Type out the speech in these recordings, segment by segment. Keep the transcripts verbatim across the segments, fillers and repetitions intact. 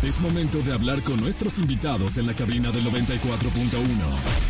Es momento de hablar con nuestros invitados en la cabina del noventa y cuatro punto uno.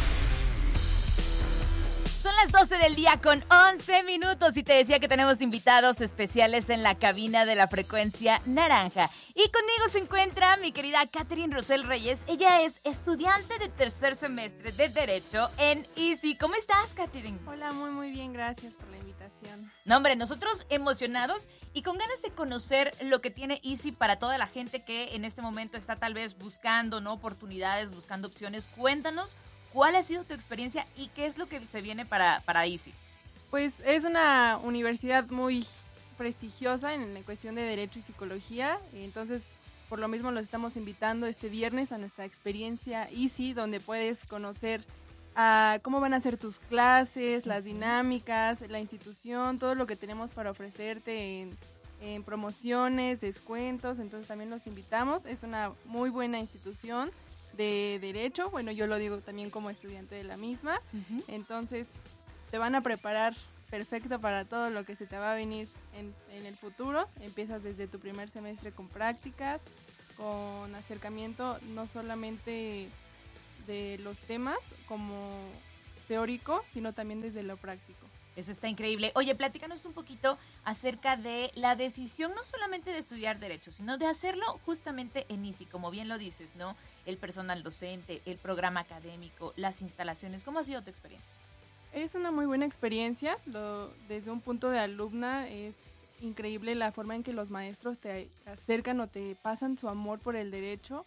Son las doce del día con once minutos y te decía que tenemos invitados especiales en la cabina de la frecuencia naranja. Y conmigo se encuentra mi querida Catherine Rosel Reyes. Ella es estudiante de tercer semestre de Derecho en I S I. ¿Cómo estás, Catherine? Hola, muy muy bien, gracias por la invitación. No, hombre, nosotros emocionados y con ganas de conocer lo que tiene I S I para toda la gente que en este momento está tal vez buscando, ¿no?, oportunidades, buscando opciones. Cuéntanos, ¿cuál ha sido tu experiencia y qué es lo que se viene para, para I S I? Pues es una universidad muy prestigiosa en cuestión de Derecho y Psicología, entonces por lo mismo los estamos invitando este viernes a nuestra experiencia I S I, donde puedes conocer a cómo van a ser tus clases, las dinámicas, la institución, todo lo que tenemos para ofrecerte en, en promociones, descuentos, entonces también los invitamos. Es una muy buena institución de Derecho, bueno, yo lo digo también como estudiante de la misma, uh-huh. Entonces te van a preparar perfecto para todo lo que se te va a venir en, en el futuro. Empiezas desde tu primer semestre con prácticas, con acercamiento no solamente de los temas como teórico, sino también desde lo práctico. Eso está increíble. Oye, platícanos un poquito acerca de la decisión no solamente de estudiar Derecho, sino de hacerlo justamente en I S I, como bien lo dices, ¿no? El personal docente, el programa académico, las instalaciones. ¿Cómo ha sido tu experiencia? Es una muy buena experiencia. Lo, desde un punto de alumna es increíble la forma en que los maestros te acercan o te pasan su amor por el derecho.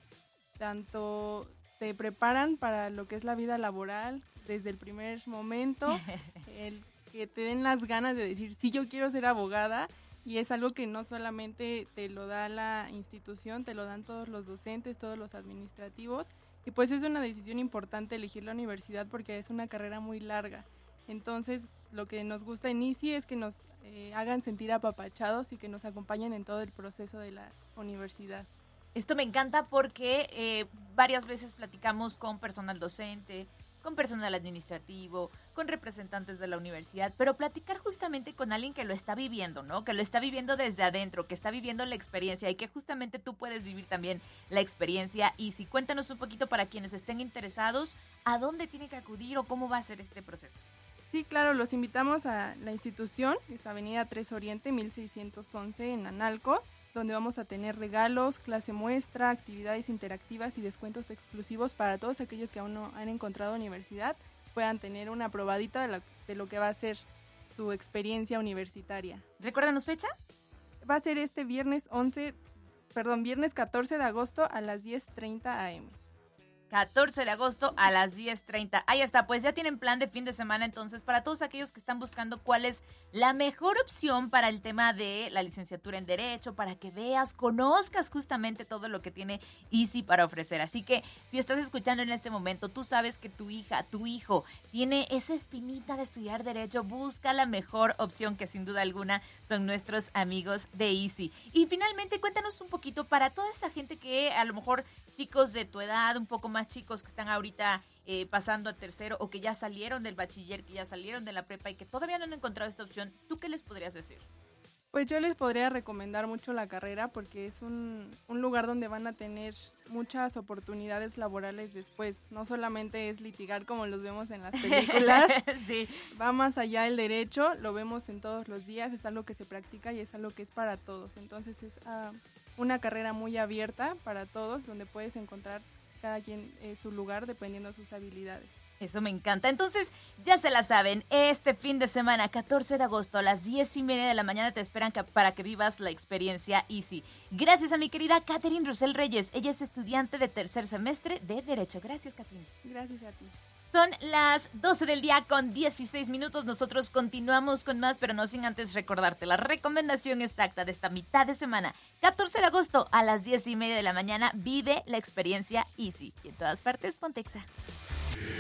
Tanto te preparan para lo que es la vida laboral desde el primer momento, el que te den las ganas de decir, sí, yo quiero ser abogada, y es algo que no solamente te lo da la institución, te lo dan todos los docentes, todos los administrativos, y pues es una decisión importante elegir la universidad porque es una carrera muy larga. Entonces, lo que nos gusta en I S I es que nos eh, hagan sentir apapachados y que nos acompañen en todo el proceso de la universidad. Esto me encanta porque eh, varias veces platicamos con personal docente, con personal administrativo, con representantes de la universidad, pero platicar justamente con alguien que lo está viviendo, ¿no? Que lo está viviendo desde adentro, que está viviendo la experiencia y que justamente tú puedes vivir también la experiencia. Y si cuéntanos un poquito para quienes estén interesados, ¿a dónde tiene que acudir o cómo va a ser este proceso? Sí, claro, los invitamos a la institución, es Avenida tres Oriente, mil seiscientos once en Analco, donde vamos a tener regalos, clase muestra, actividades interactivas y descuentos exclusivos para todos aquellos que aún no han encontrado universidad, puedan tener una probadita de, la, de lo que va a ser su experiencia universitaria. ¿Recuérdanos fecha? Va a ser este viernes once, perdón, viernes catorce de agosto a las diez treinta a eme. catorce de agosto a las diez treinta. Ahí está, pues ya tienen plan de fin de semana, entonces para todos aquellos que están buscando cuál es la mejor opción para el tema de la licenciatura en Derecho, para que veas, conozcas justamente todo lo que tiene I S I para ofrecer. Así que si estás escuchando en este momento, tú sabes que tu hija, tu hijo tiene esa espinita de estudiar Derecho, busca la mejor opción, que sin duda alguna son nuestros amigos de I S I. Y finalmente cuéntanos un poquito para toda esa gente que a lo mejor chicos de tu edad, un poco más más chicos que están ahorita eh, pasando a tercero o que ya salieron del bachiller, que ya salieron de la prepa y que todavía no han encontrado esta opción, ¿tú qué les podrías decir? Pues yo les podría recomendar mucho la carrera porque es un, un lugar donde van a tener muchas oportunidades laborales después. No solamente es litigar como los vemos en las películas, sí. Va más allá el derecho, lo vemos en todos los días, es algo que se practica y es algo que es para todos. Entonces es uh, una carrera muy abierta para todos donde puedes encontrar cada quien eh, su lugar dependiendo de sus habilidades. Eso me encanta. Entonces, ya se la saben, este fin de semana, catorce de agosto, a las diez y media de la mañana, te esperan que, para que vivas la experiencia I S I. Gracias a mi querida Catherine Rosel Reyes. Ella es estudiante de tercer semestre de Derecho. Gracias, Catherine. Gracias a ti. Son las doce del día con dieciséis minutos. Nosotros continuamos con más, pero no sin antes recordarte la recomendación exacta de esta mitad de semana. catorce de agosto a las diez y media de la mañana, vive la experiencia I S I. Y en todas partes, Pontexa.